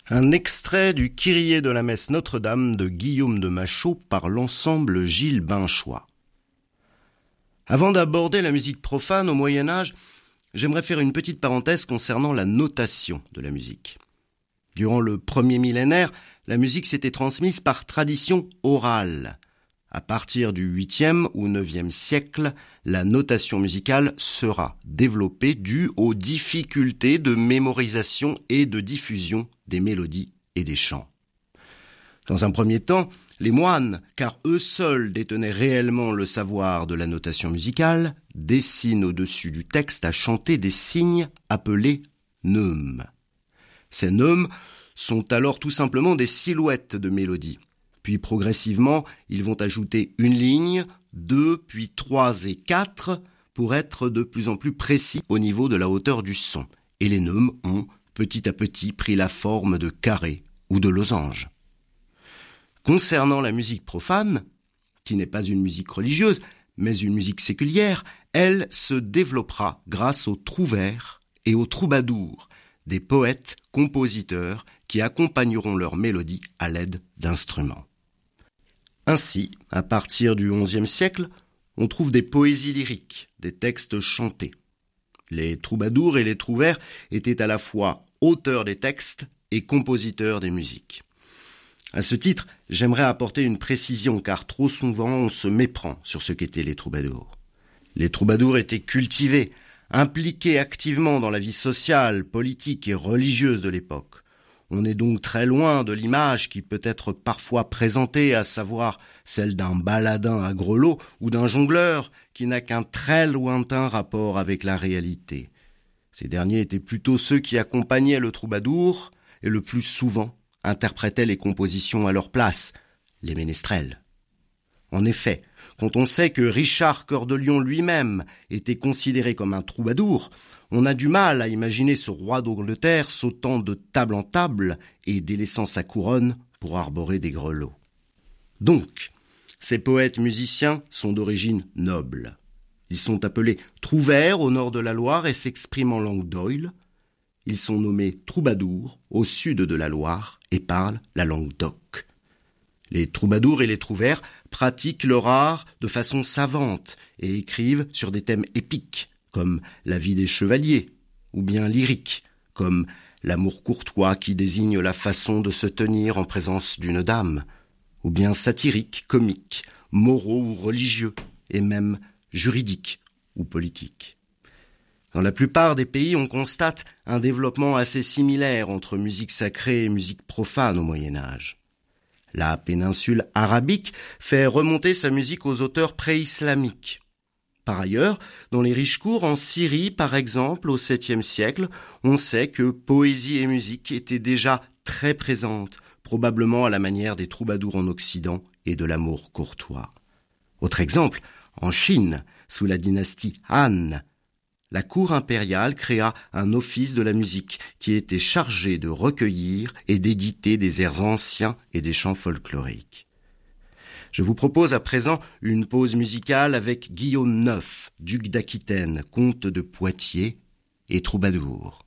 Un extrait du Kyrie de la messe Notre-Dame de Guillaume de Machaut par l'ensemble Gilles Binchois. Avant d'aborder la musique profane au Moyen-Âge, j'aimerais faire une petite parenthèse concernant la notation de la musique. Durant le premier millénaire, la musique s'était transmise par tradition orale. À partir du 8e ou 9e siècle, la notation musicale sera développée due aux difficultés de mémorisation et de diffusion des mélodies et des chants. Dans un premier temps, les moines, car eux seuls détenaient réellement le savoir de la notation musicale, dessinent au-dessus du texte à chanter des signes appelés neumes. Ces neumes sont alors tout simplement des silhouettes de mélodies. Puis progressivement, ils vont ajouter une ligne, 2, puis 3 et 4 pour être de plus en plus précis au niveau de la hauteur du son. Et les neumes ont petit à petit pris la forme de carrés ou de losanges. Concernant la musique profane, qui n'est pas une musique religieuse, mais une musique séculière, elle se développera grâce aux trouvères et aux troubadours, des poètes, compositeurs qui accompagneront leurs mélodies à l'aide d'instruments. Ainsi, à partir du XIe siècle, on trouve des poésies lyriques, des textes chantés. Les troubadours et les trouvères étaient à la fois auteurs des textes et compositeurs des musiques. À ce titre, j'aimerais apporter une précision car trop souvent on se méprend sur ce qu'étaient les troubadours. Les troubadours étaient cultivés, impliqués activement dans la vie sociale, politique et religieuse de l'époque. On est donc très loin de l'image qui peut être parfois présentée, à savoir celle d'un baladin à grelots ou d'un jongleur qui n'a qu'un très lointain rapport avec la réalité. Ces derniers étaient plutôt ceux qui accompagnaient le troubadour et le plus souvent interprétaient les compositions à leur place, les ménestrels. En effet, quand on sait que Richard Cœur de Lion lui-même était considéré comme un troubadour, on a du mal à imaginer ce roi d'Angleterre sautant de table en table et délaissant sa couronne pour arborer des grelots. Donc, ces poètes musiciens sont d'origine noble. Ils sont appelés trouvères au nord de la Loire et s'expriment en langue d'oïl. Ils sont nommés troubadours au sud de la Loire et parlent la langue d'oc. Les troubadours et les trouvères pratiquent leur art de façon savante et écrivent sur des thèmes épiques, comme la vie des chevaliers, ou bien lyriques, comme l'amour courtois qui désigne la façon de se tenir en présence d'une dame, ou bien satiriques, comiques, moraux ou religieux, et même juridiques ou politiques. Dans la plupart des pays, on constate un développement assez similaire entre musique sacrée et musique profane au Moyen-Âge. La péninsule arabique fait remonter sa musique aux auteurs pré-islamiques. Par ailleurs, dans les riches cours en Syrie, par exemple, au 7e siècle, on sait que poésie et musique étaient déjà très présentes, probablement à la manière des troubadours en Occident et de l'amour courtois. Autre exemple, en Chine, sous la dynastie Han, la cour impériale créa un office de la musique qui était chargé de recueillir et d'éditer des airs anciens et des chants folkloriques. Je vous propose à présent une pause musicale avec Guillaume IX, duc d'Aquitaine, comte de Poitiers et troubadour.